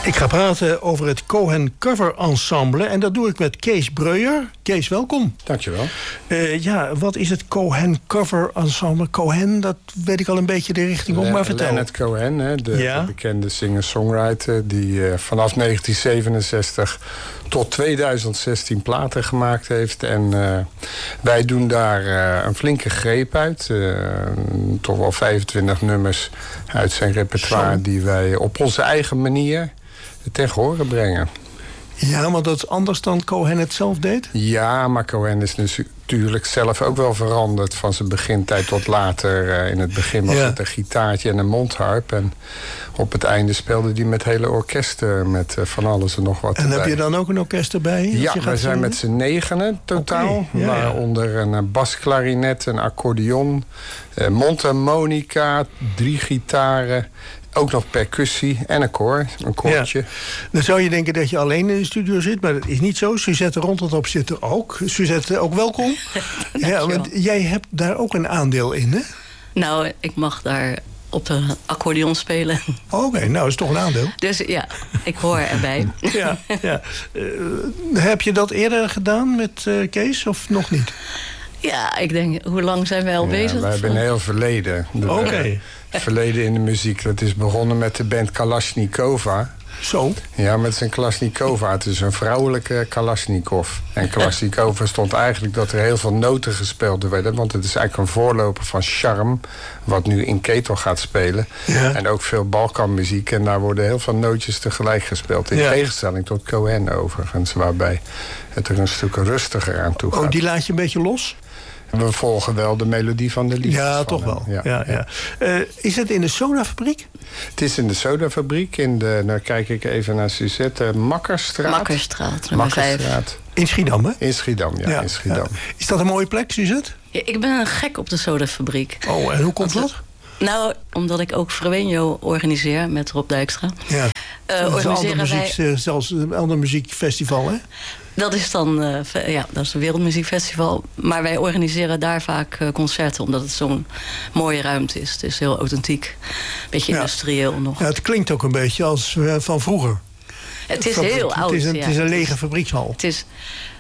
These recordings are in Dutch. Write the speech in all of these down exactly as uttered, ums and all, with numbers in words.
Ik ga praten over het Cohen Cover Ensemble. En dat doe ik met Kees Breuer. Kees, welkom. Dankjewel. Uh, ja, wat is het Cohen Cover Ensemble? Cohen, dat weet ik al een beetje de richting om, maar vertel. Leonard Cohen, hè, de, ja? de bekende singer-songwriter... die uh, vanaf negentien zevenenzestig tot tweeduizend zestien platen gemaakt heeft. En uh, wij doen daar uh, een flinke greep uit. Uh, toch wel vijfentwintig nummers uit zijn repertoire... Zo. Die wij op onze eigen manier ten gehore brengen. Ja, want dat is anders dan Cohen het zelf deed? Ja, maar Cohen is natuurlijk zelf ook wel veranderd... van zijn begintijd tot later. Uh, in het begin was ja. het een gitaartje en een mondharp. En op het einde speelde hij met hele orkesten... met uh, van alles en nog wat En erbij. Heb je dan ook een orkest erbij? Ja, wij zijn zingen? met z'n negenen totaal. Okay, ja, waaronder ja. een basklarinet, een accordeon... Uh, mondharmonica, drie gitaren... Ook nog percussie en een koor, een koortje. Ja. Dan zou je denken dat je alleen in de studio zit, maar dat is niet zo. Suzette Ronteltop zit er ook. Suzette, ook welkom. Ja, want jij hebt daar ook een aandeel in, hè? Nou, ik mag daar op de accordeon spelen. Oké, okay, nou is toch een aandeel. Dus ja, ik hoor erbij. ja, ja. Uh, heb je dat eerder gedaan met uh, Kees of nog niet? Ja, ik denk, hoe lang zijn wij al ja, bezig? Wij hebben een heel verleden. Oké. Okay. Verleden in de muziek. Dat is begonnen met de band Kalashnikova. Zo? Ja, met zijn Kalashnikova. Het is een vrouwelijke Kalashnikov. En Kalashnikova stond eigenlijk dat er heel veel noten gespeeld werden. Want het is eigenlijk een voorloper van Charme. Wat nu in ketel gaat spelen. Ja. En ook veel Balkanmuziek. En daar worden heel veel nootjes tegelijk gespeeld. In ja. tegenstelling tot Cohen overigens. Waarbij het er een stuk rustiger aan toe gaat. Oh, die laat je een beetje los? We volgen wel de melodie van de liedjes. Ja, toch wel. Ja, ja, ja. Uh, is het in de sodafabriek? Het is in de sodafabriek. In de, nou kijk ik even naar Suzette, Makkerstraat. Makkerstraat, Makkerstraat. In Schiedam, hè? In Schiedam, ja. ja, in Schiedam. Ja. Is dat een mooie plek, Suzette? Ja, ik ben een gek op de sodafabriek. Oh, en hoe komt dat? Nou, omdat ik ook Frewenjo organiseer met Rob Dijkstra. Ja, uh, dat is een ander muziek, wij... zelfs een ander muziekfestival, hè? Dat is dan, uh, ja, dat is een wereldmuziekfestival. Maar wij organiseren daar vaak uh, concerten, omdat het zo'n mooie ruimte is. Het is heel authentiek, beetje ja. industrieel nog. Ja, het klinkt ook een beetje als uh, van vroeger. Het is van, heel het oud, is een, ja. Het is een lege fabriekshal. Het is...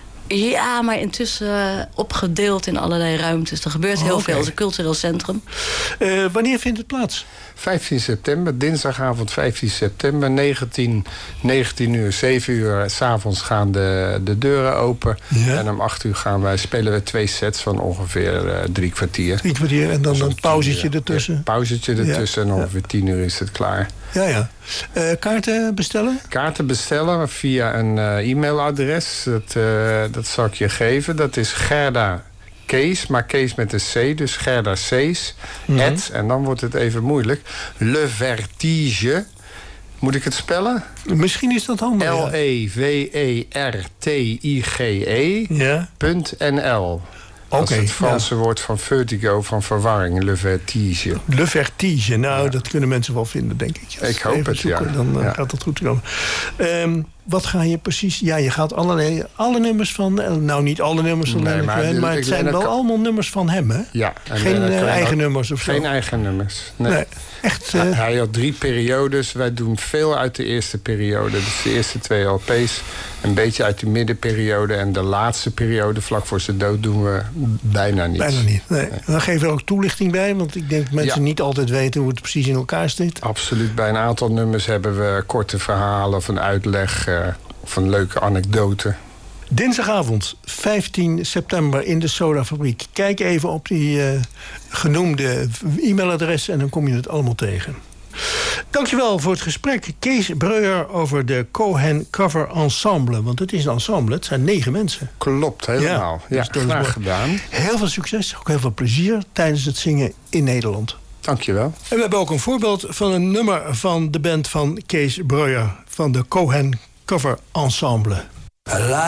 Ja, maar intussen uh, opgedeeld in allerlei ruimtes. Er gebeurt oh, heel okay. veel. Het is een cultureel centrum. Uh, wanneer vindt het plaats? vijftien september, dinsdagavond vijftien september, negentien, negentien uur, zeven uur 's avonds gaan de, de deuren open. Ja. En om acht uur gaan wij, spelen we twee sets van ongeveer uh, drie kwartier. Drie kwartier en dan dus een pauzetje ertussen. Ja, pauzetje ertussen ja. en ongeveer tien uur is het klaar. Ja, ja. Uh, kaarten bestellen? Kaarten bestellen via een uh, e-mailadres. Dat, uh, dat zal ik je geven. Dat is Gerda Kees, maar Kees met een C, dus Gerda Cees. Mm-hmm. Et, en dan wordt het even moeilijk. Le Vertige. Moet ik het spellen? Misschien is dat handig. L E V E R T I G E ja. N L. Dat okay, is het Franse ja. woord van vertigo, van verwarring. Le Vertige. Le Vertige, nou, ja. dat kunnen mensen wel vinden, denk ik. Als ik hoop het, zoeken, ja. Dan uh, ja. gaat dat goed komen. Um, wat ga je precies... Ja, je gaat alle, alle nummers van... Nou, niet alle nummers van nee, Leonard Cohen, maar, maar het zijn wel kan... allemaal nummers van hem, hè? Ja. Geen uh, eigen nummers of zo? Geen eigen nummers, nee. nee echt... Uh... Hij, hij had drie periodes. Wij doen veel uit de eerste periode. Dus de eerste twee L P's. Een beetje uit de middenperiode. En de laatste periode, vlak voor zijn dood, doen we bijna niets. Bijna niet, nee. nee. Dan geven we er ook toelichting bij. Want ik denk dat mensen ja. niet altijd weten hoe het precies in elkaar zit. Absoluut. Bij een aantal nummers hebben we korte verhalen of een uitleg... Uh, of een leuke anekdote. Dinsdagavond, vijftien september in de sodafabriek. Kijk even op die uh, genoemde e-mailadres en dan kom je het allemaal tegen. Dankjewel voor het gesprek. Kees Breuer over de Cohen Cover Ensemble. Want het is een ensemble, het zijn negen mensen. Klopt, helemaal. Ja, ja, graag gedaan. Heel veel succes, ook heel veel plezier tijdens het zingen in Nederland. Dankjewel. En we hebben ook een voorbeeld van een nummer van de band van Kees Breuer. Van de Cohen Cover Ensemble.